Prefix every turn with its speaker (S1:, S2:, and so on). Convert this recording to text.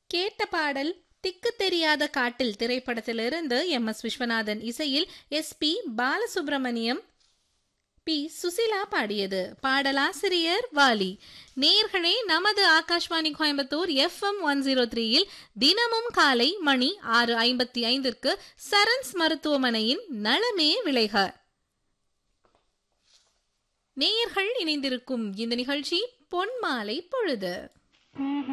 S1: கேட்ட பாடல் திக்கு தெரியாத காட்டில் திரைப்படத்திலிருந்து எம்.எஸ். விஸ்வநாதன் இசையில் எஸ்.பி. பாலசுப்ரமணியம், பி. சுசிலா பாடியது. பாடலாசிரியர் வாலி. நேயர்களே, நமது ஆகாஷ்வாணி கோயம்புத்தூர் FM 103யில் தினமும் காலை மணி 6:55ற்கு சரண்ஸ் மருத்துவமனையின் நலமே விளைக. நேயர்கள் இணைந்திருக்கும் இந்த நிகழ்ச்சி பொன்மாலை பொழுது.